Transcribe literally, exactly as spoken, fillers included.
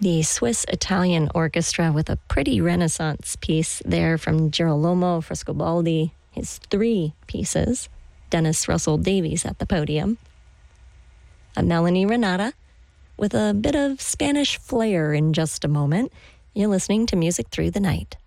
The Swiss-Italian Orchestra with a pretty Renaissance piece there from Girolamo Frescobaldi, his three pieces. Dennis Russell Davies at the podium. A Melanie Renata with a bit of Spanish flair in just a moment. You're listening to Music Through the Night.